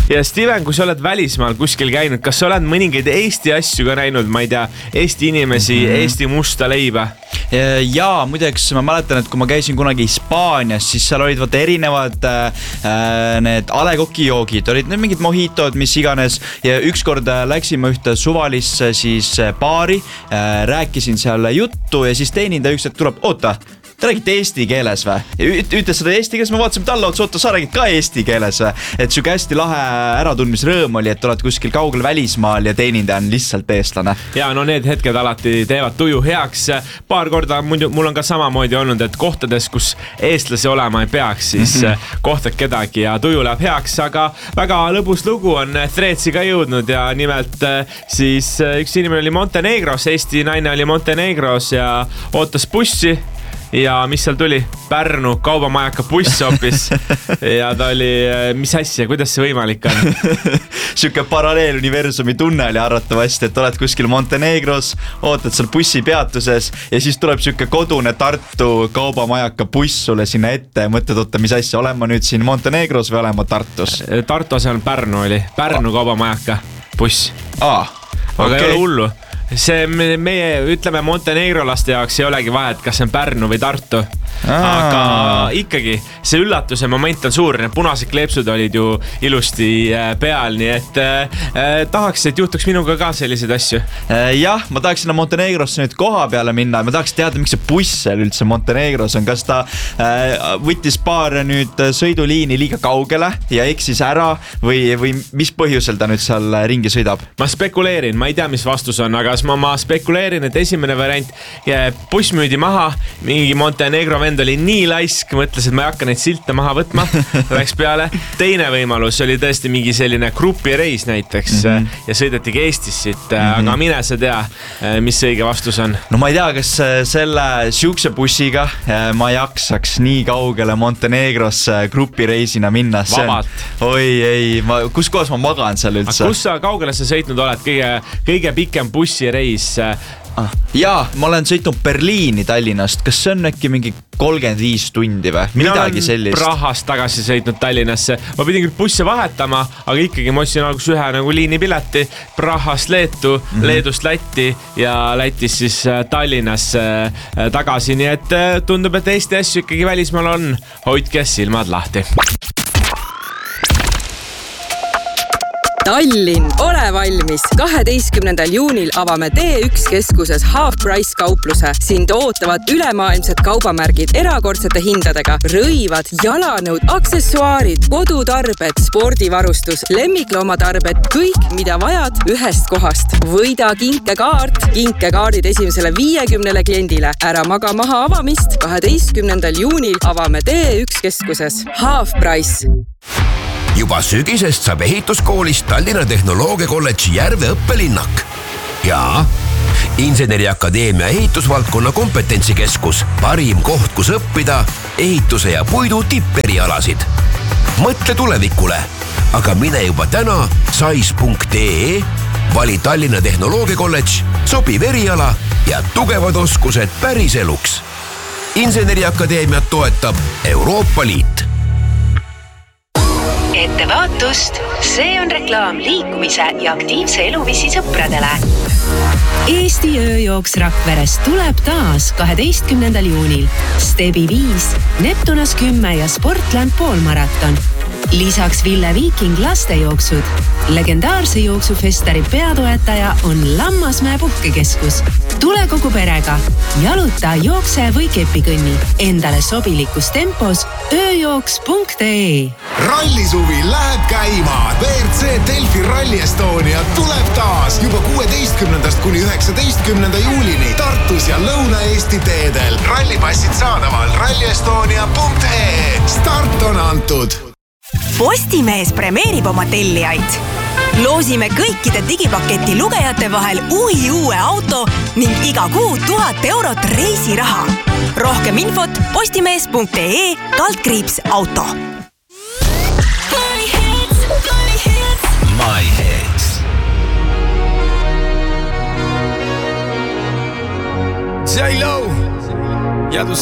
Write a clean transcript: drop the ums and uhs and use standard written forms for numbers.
Ja Steven, kui sa oled välismaal kuskil käinud, kas sa oled mõningaid Eesti asju ka näinud, ma ei tea, Eesti inimesi, Eesti musta leiba? Jaa, muideks ma mäletan, et kui ma käisin kunagi Hispaanias, siis seal olid erinevad need alekokijoogid, olid need mingid mojitod, mis iganes, ja ükskord läksime ühte suvalisse siis baari, rääkisin seal juttu ja siis teenindaja üks hetk tuleb, oota, te räägite eesti keeles või? Ütles seda eesti keeles, me vaatasime talle otsa, sa räägid ka eesti keeles või? Et süge hästi lahe äratundmisrõõm oli, et oled kuskil kaugel välismaal ja teenindaja on lihtsalt eestlane. Ja no need hetked alati teevad tuju heaks. Paar korda mul on ka samamoodi olnud, et kohtades, kus eestlasi olema ei peaks, siis kohtad kedagi ja tuju läheb heaks, aga väga lõbus lugu on Threadsi ka jõudnud ja nimelt siis üks inimene oli Montenegros, Eesti naine oli Montenegros ja ootas bussi. Ja mis seal tuli? Pärnu kaubamajaka buss hoopis. Ja ta oli, mis asja, kuidas see võimalik on? Süke paralleeluniversumi tunne oli arvatavasti, et oled kuskil Montenegros, ootad seal bussi peatuses ja siis tuleb süke kodune Tartu kaubamajaka buss sulle sinna ette ja mõtled, oota, mis asja, olen ma nüüd siin Montenegros või olen ma Tartus? Tartu asemel Pärnu oli, Pärnu kaubamajaka buss. Aga ei ole hullu. See meie, ütleme, Montenegrolaste jaoks ei olegi vahet, kas see on Pärnu või Tartu. Aga ikkagi see üllatuse moment on suur, need punased kleepsud olid ju ilusti peal, nii et tahaks, et juhtuks minuga ka selliseid asju. Jah, ma tahaks sinna Montenegrosse nüüd koha peale minna, ma tahaks teada, miks see buss seal üldse Montenegros on, kas ta võttis paar nüüd sõiduliini liiga kaugele ja eksis ära või mis põhjusel ta nüüd seal ringi sõidab? Ma spekuleerin, ma ei tea, mis vastus on, aga ma spekuleerin, et esimene variant, buss müüdi maha, mingi Montenegro vend oli nii laisk, mõtles, et ma ei hakka neid silte maha võtma, läks peale. Teine võimalus oli tõesti mingi selline grupireis näiteks ja sõidetigi Eestis siit, aga mine sa tea, mis õige vastus on. No ma ei tea, kas selle siukse bussiga ma jaksaks nii kaugele Montenegros grupireisina minna. Vabalt. Oi, ei, kus kohas ma magan seal üldse? Kus sa kaugele sa sõitnud oled? Kõige pikem bussireis? Jaa, ma olen sõitnud Berliini Tallinnast. Kas see on äkki mingi 35 tundi või? Midagi sellist. Mina olen Prahast tagasi sõitnud Tallinnasse. Ma pidin küll busse vahetama, aga ikkagi ma ostsin alguses ühe nagu liinipileti Prahast Leetu, Leedust Lätti ja Lätis siis Tallinnasse tagasi. Nii et tundub, et Eesti asju ikkagi välismaal on. Hoidke silmad lahti. Tallinn, ole valmis! 12. juunil avame T1 keskuses Half Price kaupluse. Sind ootavad ülemaailmsed kaubamärgid erakordsete hindadega, rõivad, jalanõud, aksessuaarid, kodutarbed, spordivarustus, lemmikloomatarbed, kõik, mida vajad ühest kohast. Võida kinkekaart, kinkekaardid esimesele 50 kliendile. Ära maga maha avamist, 12. juunil avame T1 keskuses Half Price. Juba sügisest saab ehituskoolist Tallinna Tehnoloogiakolledži Järve õppelinnak. Ja Inseneriakadeemia ehitusvaldkonna kompetentsikeskus, parim koht, kus õppida ehituse ja puidu tipperialasid. Mõtle tulevikule, aga mine juba täna sais.ee, vali Tallinna Tehnoloogiakolledž, sobiv eriala ja tugevad oskused päris eluks. Inseneriakadeemiat toetab Euroopa Liit. Ettevaatust, see on reklaam liikumise ja aktiivse eluviisi sõpradele. Eesti ööjooks Rakverest tuleb taas 12. juunil. Stebi 5, Neptunas 10 ja Sportland poolmaraton. Lisaks Ville Viiking lastejooksud. Legendaarse jooksufestari peatoetaja on Lammasmäe puhkekeskus. Tule kogu perega. Jaluta, jookse või kepikõnni. Endale sobilikus tempos ööjooks.ee. Rallisuvi läheb käima. WRC Delfi Rally Estonia tuleb taas juba 16. kuni 19. juulini Tartus ja Lõuna-Eesti teedel. Rallipassid saadaval rallyestonia.ee. Start on antud. Postimees premeerib oma tellijaid. Loosime kõikide digipaketi lugejate vahel uue auto ning iga kuu 1000 eurot reisiraha. Rohkem infot postimees.ee/auto. My Hits. J-Lo. Ja